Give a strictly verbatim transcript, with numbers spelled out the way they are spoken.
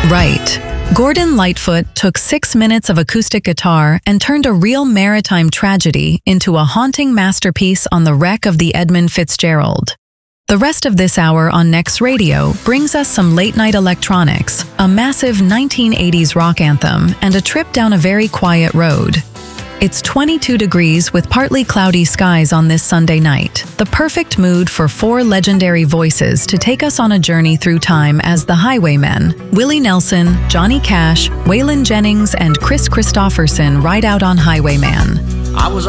Right. Gordon Lightfoot took six minutes of acoustic guitar and turned a real maritime tragedy into a haunting masterpiece on the wreck of the Edmund Fitzgerald. The rest of this hour on Next Radio brings us some late-night electronics, a massive nineteen eighties rock anthem, and a trip down a very quiet road. It's twenty-two degrees with partly cloudy skies on this Sunday night, the perfect mood for four legendary voices to take us on a journey through time as the Highwaymen. Willie Nelson, Johnny Cash, Waylon Jennings, and Chris Christopherson ride out on Highwayman. I was